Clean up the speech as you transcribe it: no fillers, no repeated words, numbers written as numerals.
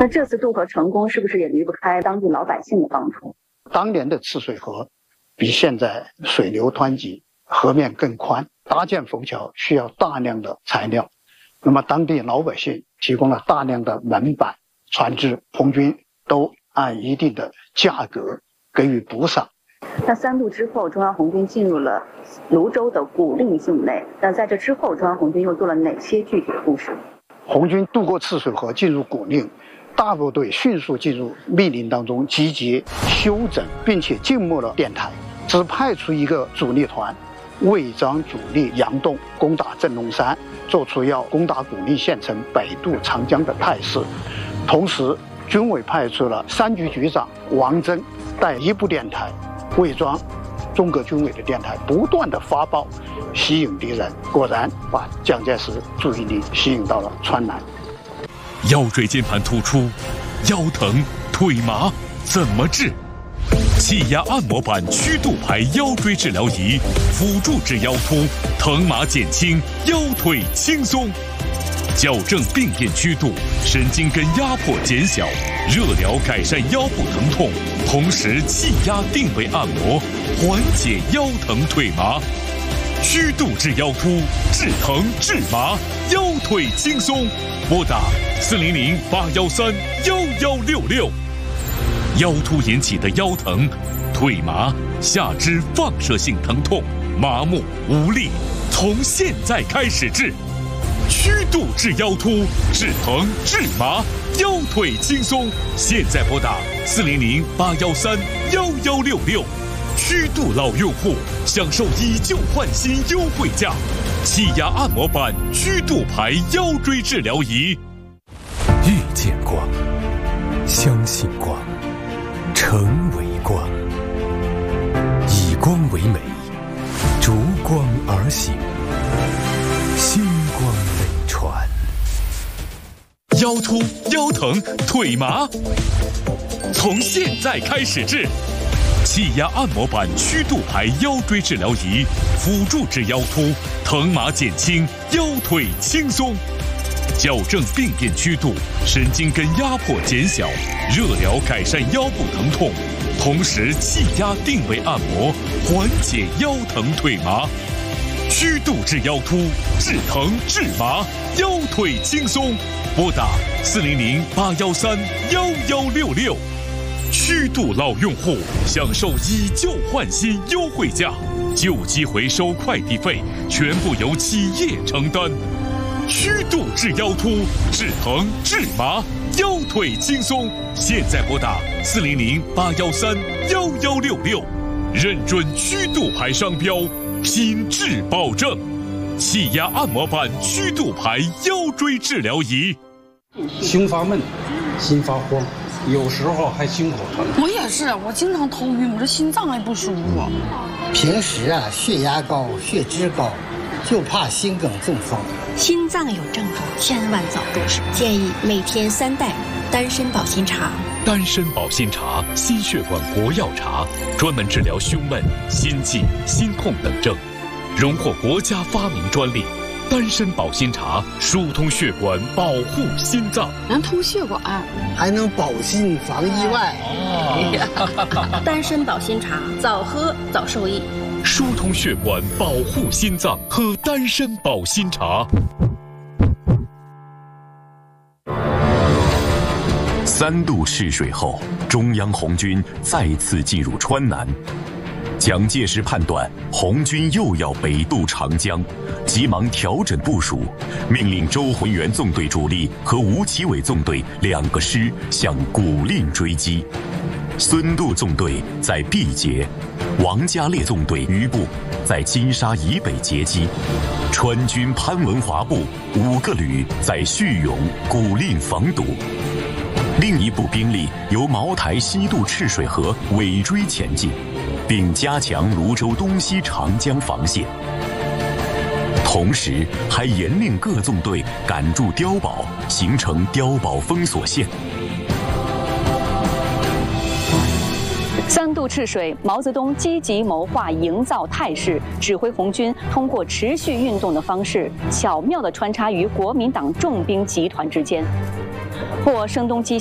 那这次渡河成功，是不是也离不开当地老百姓的帮助？ 当年的赤水河比现在水流湍急，河面更宽，搭建浮桥需要大量的材料，那么当地老百姓提供了大量的门板、船只，红军都按一定的价格给予补偿。 那3渡之后，中央红军进入了泸州的古蔺境内。那在这之后，中央红军又做了哪些具体的部署？ 红军渡过赤水河进入古蔺，大部队迅速进入密林当中集结、休整，并且静默了电台，只派出一个主力团，伪装主力佯动，攻打镇龙山，做出要攻打古蔺县城、北渡长江的态势。同时，军委派出了3局局长王征带1部电台，伪装中革军委的电台，不断的发报，吸引敌人。果然把蒋介石注意力吸引到了川南。 腰椎间盘突出、腰疼、腿麻怎么治？气压按摩板曲度排腰椎治疗仪，辅助治腰突，疼麻减轻，腰腿轻松。矫正病变曲度，神经根压迫减小，热疗改善腰部疼痛，同时气压定位按摩，缓解腰疼腿麻。曲度治腰突，治疼治麻，腰腿轻松。拨打400-813-1166。腰突引起的腰疼、腿麻、下肢放射性疼痛、麻木无力，从现在开始治。曲度治腰突，治疼治麻，腰腿轻松。现在拨打400-813-1166。曲度老用户享受以旧换新优惠价，气压按摩板曲度排腰椎治疗仪。 遇见光，相信光，成为光，以光为美，逐光而行，星光美传。 腰突、腰疼、腿麻，从现在开始治。气压按摩板曲度排腰椎治疗仪，辅助治腰突，疼麻减轻，腰腿轻松。矫正病变曲度，神经根压迫减小，热疗改善腰部疼痛，同时气压定位按摩，缓解腰疼腿麻。曲度治腰突，治疼治麻，腰腿轻松。拨打400-813-1166。曲度老用户享受以旧换新优惠价，旧机回收快递费全部由企业承担。曲度治腰突，治疼治麻，腰腿轻松。现在拨打400-813-1166，认准曲度牌商标，品质保证。气压按摩板曲度牌腰椎治疗仪。 胸发闷，心发慌，有时候还心口疼。 我也是，我经常头晕，我这心脏还不舒服。 平时血压高、血脂高，就怕心梗中风。 心脏有症状，千万早重视。建议每天3袋丹参保心茶。 丹参保心茶，心血管国药茶，专门治疗胸闷、心悸、心痛等症，荣获国家发明专利。丹参保心茶疏通血管，保护心脏， 能通血管， 还能保心防意外。 丹参保心茶，早喝早受益。 疏通血管，保护心脏，喝丹参保心茶。 3渡赤水后，中央红军再次进入川南。蒋介石判断红军又要北渡长江，急忙调整部署，命令周浑元纵队主力和吴奇伟纵队2个师向古蔺追击。孙渡纵队在毕节，王家烈纵队余部在金沙以北截击。川军潘文华部5个旅在叙永、古蔺防堵。另一部兵力由茅台西渡赤水河尾追前进，并加强泸州东西长江防线，同时还严令各纵队赶驻碉堡，形成碉堡封锁线。 3渡赤水，毛泽东积极谋划营造态势，指挥红军通过持续运动的方式，巧妙地穿插于国民党重兵集团之间，或声东击西。